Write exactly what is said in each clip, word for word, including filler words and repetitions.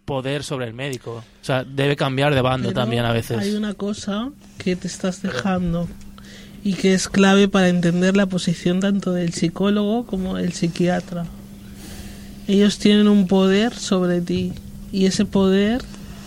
poder sobre el médico. O sea, debe cambiar de bando Pero también a veces. Hay una cosa que te estás dejando y que es clave para entender la posición tanto del psicólogo como del psiquiatra. Ellos tienen un poder sobre ti y ese poder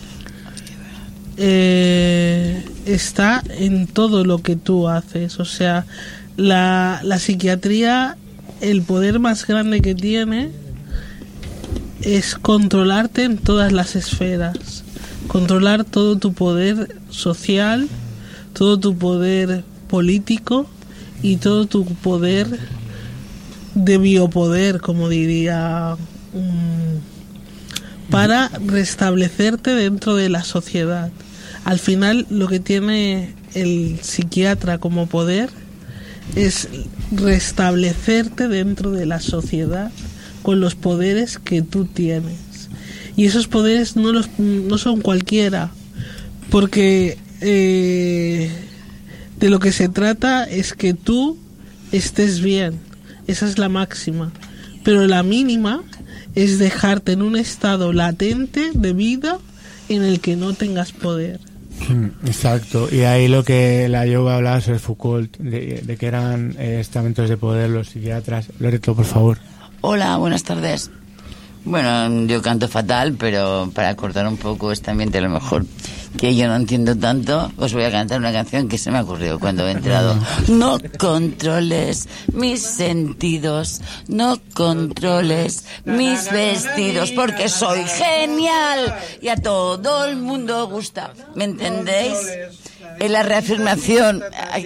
eh, está en todo lo que tú haces. O sea, la, la psiquiatría, el poder más grande que tiene es controlarte en todas las esferas, controlar todo tu poder social, todo tu poder político y todo tu poder de biopoder, como diría, um, para restablecerte dentro de la sociedad. Al final, lo que tiene el psiquiatra como poder es restablecerte dentro de la sociedad con los poderes que tú tienes. Y esos poderes no los no son cualquiera, porque eh, de lo que se trata es que tú estés bien. Esa es la máxima. Pero la mínima es dejarte en un estado latente de vida en el que no tengas poder. Exacto, y ahí lo que la yoga hablaba sobre Foucault, de, de que eran eh, estamentos de poder los psiquiatras. Loreto, por favor. Hola, buenas tardes. Bueno, yo canto fatal, pero para cortar un poco este ambiente, a lo mejor que yo no entiendo tanto, os voy a cantar una canción que se me ha ocurrido cuando he entrado. No controles mis sentidos, no controles mis vestidos, porque soy genial y a todo el mundo gusta. ¿Me entendéis? En la reafirmación,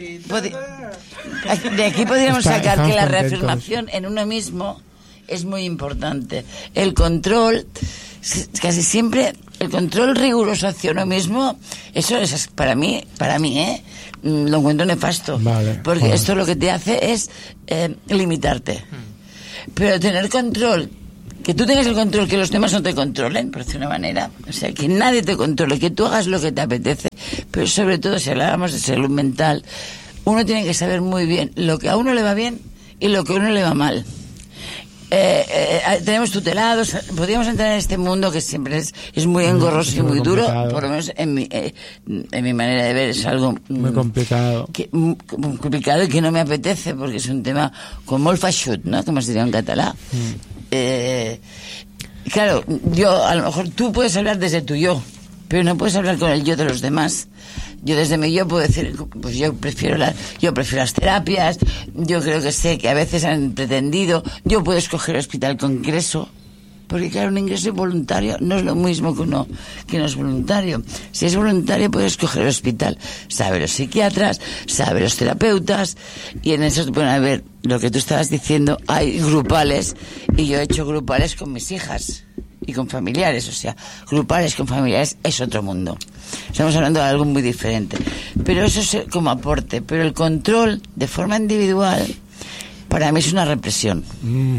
de aquí podríamos sacar que la reafirmación en uno mismo es muy importante. El control, casi siempre, el control riguroso hacia uno mismo, eso es para mí, para mí, ¿eh? Lo encuentro nefasto. Vale, porque vale. Esto lo que te hace es eh, limitarte. Pero tener control, que tú tengas el control, que los demás no te controlen, por decir una manera, o sea, que nadie te controle, que tú hagas lo que te apetece, pero sobre todo, si hablamos de salud mental, uno tiene que saber muy bien lo que a uno le va bien y lo que a uno le va mal. Eh, eh, tenemos tutelados, podríamos entrar en este mundo que siempre es, es muy engorroso y muy, muy duro, por lo menos en mi, eh, en mi manera de ver es algo muy complicado que, muy complicado y que no me apetece porque es un tema con molt feixut, ¿no? Como se diría en catalán. Mm. Eh, claro, yo, a lo mejor tú puedes hablar desde tu yo, pero no puedes hablar con el yo de los demás. Yo desde mi yo puedo decir, pues yo prefiero la, yo prefiero las terapias, yo creo que sé que a veces han pretendido, yo puedo escoger el hospital con ingreso, porque claro, un ingreso voluntario no es lo mismo que uno que no es voluntario. Si es voluntario puedes escoger el hospital, sabe los psiquiatras, sabe los terapeutas, y en eso, bueno, a ver, lo que tú estabas diciendo, hay grupales, y yo he hecho grupales con mis hijas y con familiares, o sea, grupales con familiares es otro mundo. Estamos hablando de algo muy diferente. Pero eso es como aporte. Pero el control de forma individual, para mí es una represión. Mm.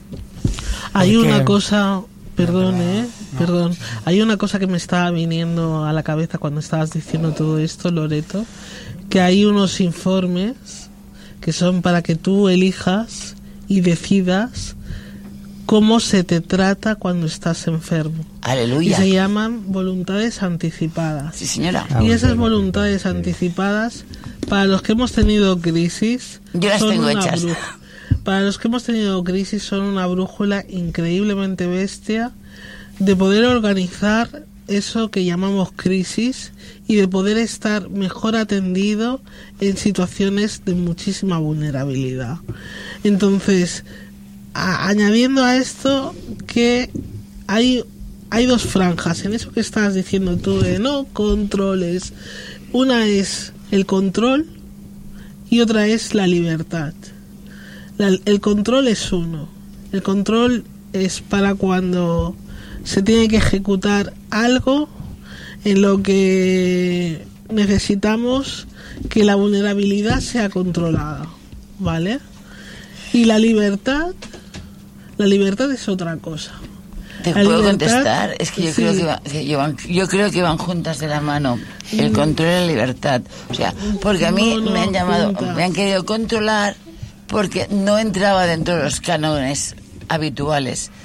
Hay una cosa, perdón, eh, perdón. Hay una cosa que me estaba viniendo a la cabeza cuando estabas diciendo todo esto, Loreto, que hay unos informes que son para que tú elijas y decidas cómo se te trata cuando estás enfermo. Aleluya. Y se llaman voluntades anticipadas. Sí, señora. Y esas voluntades anticipadas, para los que hemos tenido crisis, yo las son tengo una hechas. Bruja. Para los que hemos tenido crisis, son una brújula increíblemente bestia de poder organizar eso que llamamos crisis y de poder estar mejor atendido en situaciones de muchísima vulnerabilidad. Entonces, A, añadiendo a esto que hay hay dos franjas en eso que estás diciendo tú de no controles. Una es el control y otra es la libertad. La, el control es uno. El control es para cuando se tiene que ejecutar algo en lo que necesitamos que la vulnerabilidad sea controlada, ¿vale? Y la libertad La libertad es otra cosa. ¿Te la puedo libertad, contestar? Es que yo, sí. creo que, va, que yo, van, yo creo que van juntas de la mano. El control y la libertad. O sea, porque a mí no, no, me han llamado, juntas. me han querido controlar porque no entraba dentro de los cánones habituales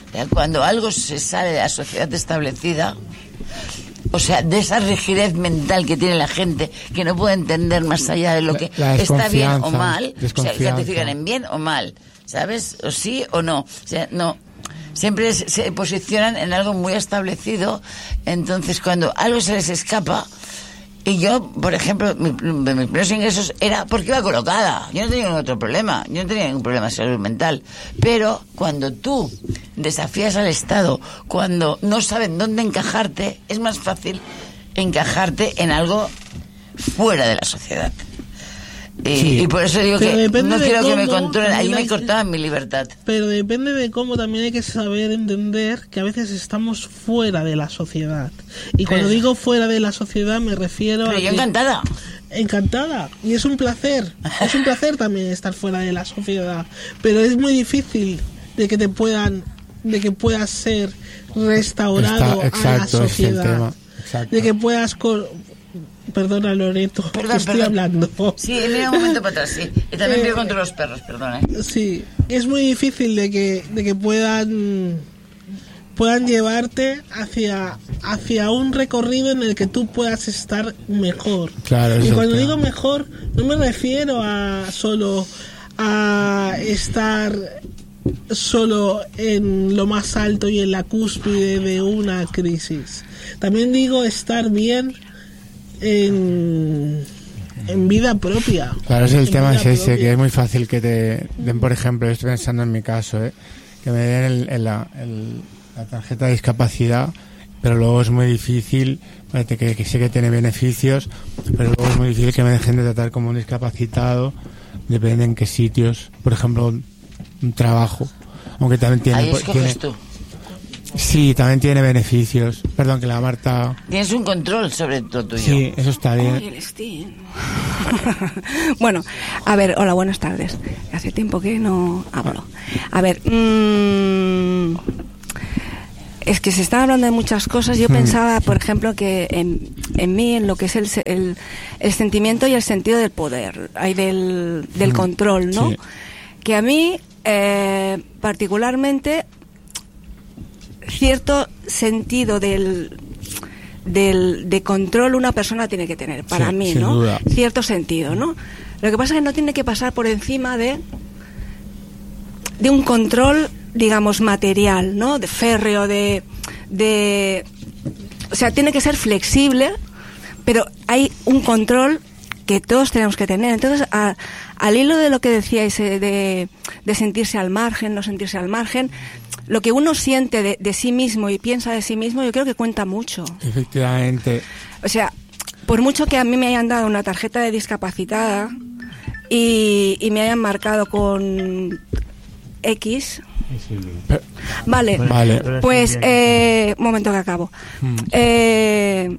O sea, cuando algo se sale de la sociedad establecida, o sea, de esa rigidez mental que tiene la gente, que no puede entender más allá de lo que La está bien o mal, o sea, desconfianza. certifican en bien o mal, ¿sabes? O sí o no. O sea, no. Siempre se, se posicionan en algo muy establecido, entonces cuando algo se les escapa, y yo, por ejemplo, mi, mis primeros ingresos era porque iba colocada, yo no tenía ningún otro problema, yo no tenía ningún problema de salud mental, pero cuando tú desafías al Estado, cuando no saben dónde encajarte, es más fácil encajarte en algo fuera de la sociedad. Y, sí. y por eso digo pero que no quiero cómo, que me controlen, ahí me que... cortaban mi libertad. Pero depende de cómo también hay que saber entender que a veces estamos fuera de la sociedad. Y cuando pero... digo fuera de la sociedad me refiero pero a... yo que... encantada. Encantada. Y es un placer. Es un placer también estar fuera de la sociedad. Pero es muy difícil de que te puedan... de que puedas ser restaurado Está, exacto, a la sociedad. Es el tema. Exacto. De que puedas... Co... Perdona, Loreto, perdón, que estoy perdón. hablando. Sí, mira un momento para atrás, sí. Y también pido contra los perros, perdón, ¿eh? Sí, es muy difícil de que, de que puedan puedan llevarte hacia hacia un recorrido en el que tú puedas estar mejor. Claro, y cuando tema. digo mejor, no me refiero a solo a estar solo en lo más alto y en la cúspide de una crisis. También digo estar bien en, en vida propia. Claro, es el en tema es ese, propia. que es muy fácil que te den, por ejemplo, estoy pensando en mi caso, ¿eh? que me den el, el, la, el, la tarjeta de discapacidad, pero luego es muy difícil, que, que sé que tiene beneficios, pero luego es muy difícil que me dejen de tratar como un discapacitado, depende en qué sitios, por ejemplo, un, un trabajo, aunque también tiene... Ahí escoges tiene, tú. Sí, también tiene beneficios. Perdón, que la Marta... Tienes un control sobre todo tuyo. Sí, eso está bien. Uy, el Steam. Bueno, a ver, hola, buenas tardes. Hace tiempo que no hablo. A ver, mmm, es que se está hablando de muchas cosas. Yo pensaba, por ejemplo, que en, en mí, en lo que es el, el, el sentimiento y el sentido del poder, hay del, del control, ¿no? Sí. Que a mí, eh, particularmente... cierto sentido del, del de control una persona tiene que tener, para sí, mí, sin ¿no? duda. Cierto sentido, ¿no? Lo que pasa es que no tiene que pasar por encima de de un control, digamos, material, ¿no? De férreo, de de o sea, tiene que ser flexible, pero hay un control que todos tenemos que tener. Entonces, a, al hilo de lo que decíais eh, de, de sentirse al margen, no sentirse al margen, lo que uno siente de, de sí mismo y piensa de sí mismo, yo creo que cuenta mucho. Efectivamente. O sea, por mucho que a mí me hayan dado una tarjeta de discapacitada y, y me hayan marcado con X... Vale, vale. Pues, eh, un momento que acabo. Hmm. Eh,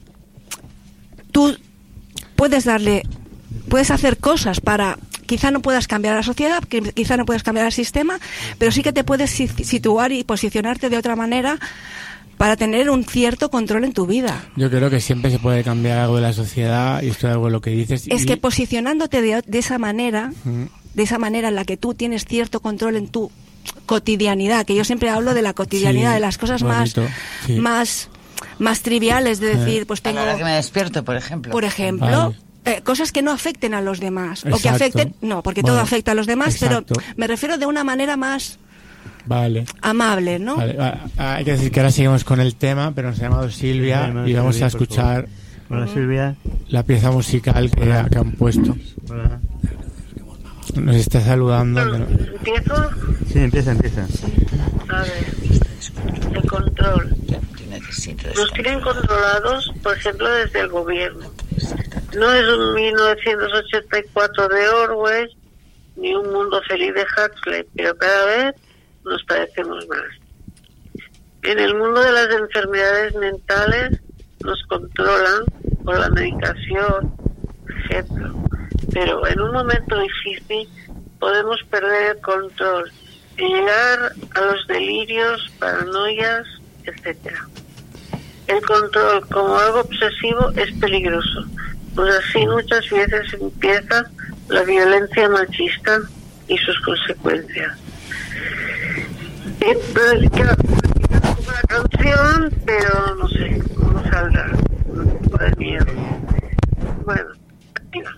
tú puedes darle, puedes hacer cosas para... Quizá no puedas cambiar la sociedad, quizá no puedas cambiar el sistema, pero sí que te puedes situar y posicionarte de otra manera para tener un cierto control en tu vida. Yo creo que siempre se puede cambiar algo de la sociedad y esto es algo de lo que dices. Es y... que posicionándote de, de esa manera, mm. de esa manera en la que tú tienes cierto control en tu cotidianidad, que yo siempre hablo de la cotidianidad, sí, de las cosas más, sí. más, más triviales, de decir, pues tengo... A la hora que me despierto, por ejemplo. Por ejemplo... Vale. Eh, cosas que no afecten a los demás. Exacto. O que afecten, no, porque bueno, todo afecta a los demás, exacto. pero me refiero de una manera más vale. amable, ¿no? Vale. Hay que decir que ahora seguimos con el tema, pero nos ha llamado Silvia sí, y vamos Silvia, a escuchar Hola, Silvia. La pieza musical que, que han puesto. Hola. Nos está saludando. Bueno, ¿empiezo? Sí, empieza, empieza. A ver, el control. Nos tienen controlados, por ejemplo, desde el gobierno. No es un mil novecientos ochenta y cuatro de Orwell, ni un mundo feliz de Huxley, pero cada vez nos parecemos más. En el mundo de las enfermedades mentales nos controlan por la medicación, ejemplo. Pero en un momento difícil podemos perder el control y llegar a los delirios, paranoias, etcétera. El control como algo obsesivo es peligroso, pues así muchas veces empieza la violencia machista y sus consecuencias. Entonces, claro, practicando como la canción, pero no sé cómo saldrá. Por el miedo. Bueno, mira.